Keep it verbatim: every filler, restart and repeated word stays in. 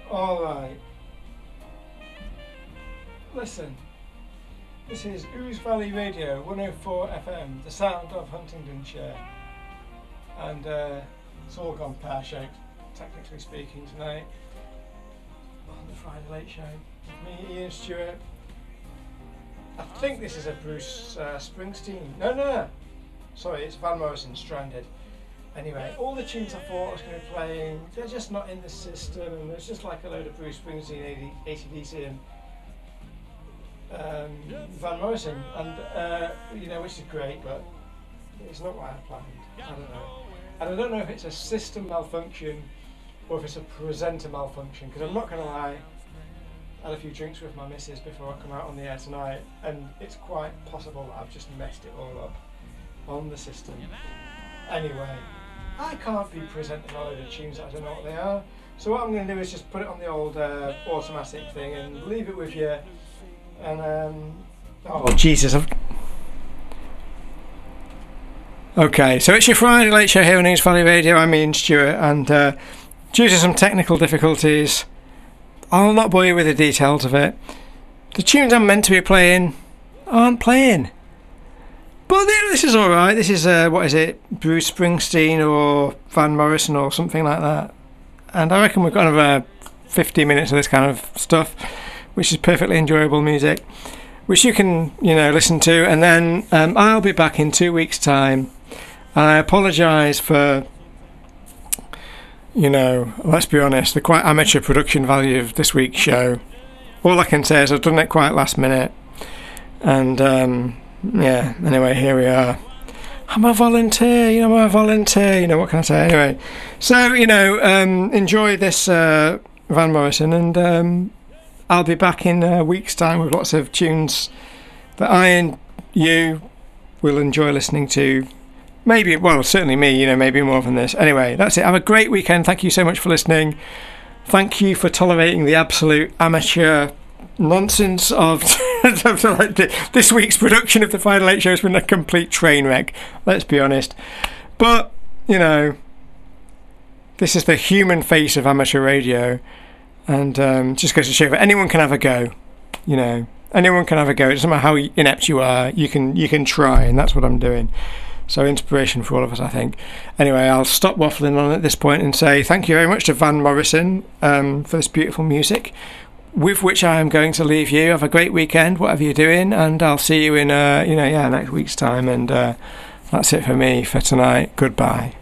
Alright. Listen. This is Ouse Valley Radio one oh four F M, the sound of Huntingdonshire. And uh, it's all gone pear-shaped, technically speaking, tonight. On the Friday Late Show. With me, Ian Stewart. I think this is a Bruce uh, Springsteen. No, no, no. Sorry, it's Van Morrison, Stranded. Anyway, all the tunes I thought I was going to be playing, they're just not in the system, and there's just like a load of Bruce Springsteen, A C D C, and um, Van Morrison, and uh, you know, which is great, but it's not what I planned. I don't know. And I don't know if it's a system malfunction or if it's a presenter malfunction, because I'm not going to lie, I had a few drinks with my missus before I come out on the air tonight, and it's quite possible that I've just messed it all up on the system. Anyway, I can't be presenting a load of tunes that I don't know what they are, so what I'm going to do is just put it on the old uh, automatic thing and leave it with you. And um, oh Jesus! I've... Okay, so it's your Friday Late Show here on Ouse Valley Radio. I'm Ian Stewart, and uh, due to some technical difficulties, I'll not bore you with the details of it. The tunes I'm meant to be playing aren't playing. But this is alright. This is, uh, what is it, Bruce Springsteen or Van Morrison or something like that. And I reckon we've got another fifty minutes of this kind of stuff, which is perfectly enjoyable music, which you can, you know, listen to. And then um, I'll be back in two weeks' time. And I apologise for, you know, let's be honest, the quite amateur production value of this week's show. All I can say is I've done it quite last minute. And, um... yeah, anyway, here we are. I'm a volunteer, you know, I'm a volunteer, you know, what can I say? Anyway, so, you know, um, enjoy this uh, Van Morrison, and um, I'll be back in a week's time with lots of tunes that I and you will enjoy listening to. Maybe, well, certainly me, you know, maybe more than this. Anyway, that's it. Have a great weekend. Thank you so much for listening. Thank you for tolerating the absolute amateur nonsense of this week's production of the Friday Late Show. Has been a complete train wreck, let's be honest, but you know, this is the human face of amateur radio, and um, just goes to show that anyone can have a go. You know, anyone can have a go. It doesn't matter how inept you are, you can you can try, and that's what I'm doing. So inspiration for all of us, I think. Anyway, I'll stop waffling on at this point and say thank you very much to Van Morrison um, for this beautiful music, with which I am going to leave you. Have a great weekend, whatever you're doing, and I'll see you in, uh, you know, yeah, next week's time. And uh, that's it for me for tonight. Goodbye.